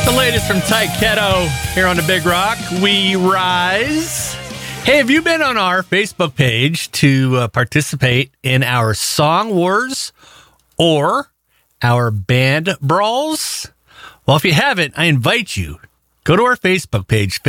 The latest from Ty Ketto here on the Big Rock. We rise. Hey, have you been on our Facebook page to participate in our Song Wars or our Band Brawls? Well, if you haven't, I invite you. Go to our Facebook page,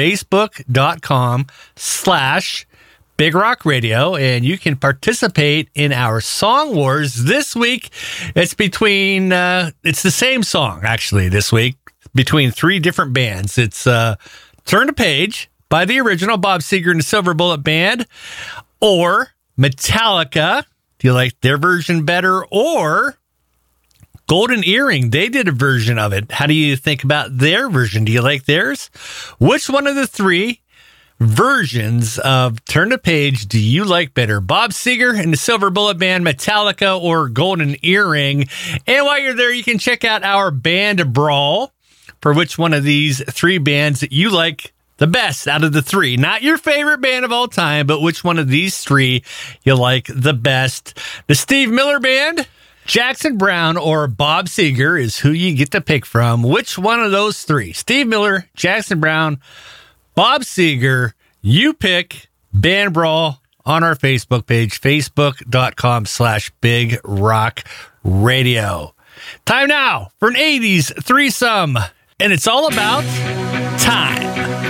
facebook.com/Big Rock Radio, and you can participate in our Song Wars. This week, it's it's the same song, actually, this week, between three different bands. It's Turn the Page by the original Bob Seger and the Silver Bullet Band, or Metallica. Do you like their version better? Or Golden Earring. They did a version of it. How do you think about their version? Do you like theirs? Which one of the three versions of Turn the Page do you like better? Bob Seger and the Silver Bullet Band, Metallica, or Golden Earring? And while you're there, you can check out our Band Brawl for which one of these three bands that you like the best out of the three. Not your favorite band of all time, but which one of these three you like the best. The Steve Miller Band, Jackson Browne, or Bob Seger is who you get to pick from. Which one of those three? Steve Miller, Jackson Browne, Bob Seger. You pick. Band Brawl on our Facebook page, facebook.com/Big Rock Radio. Time now for an 80s threesome, and it's all about time.